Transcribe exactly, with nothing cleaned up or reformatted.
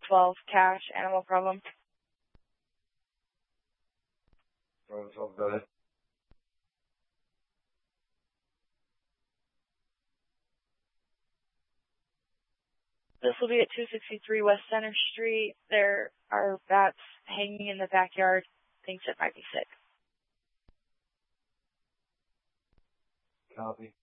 twelve cash, animal problem. Bravo twelve, go ahead. This will be at two sixty-three West Center Street. There are bats hanging in the backyard. Thinks it might be sick. Copy.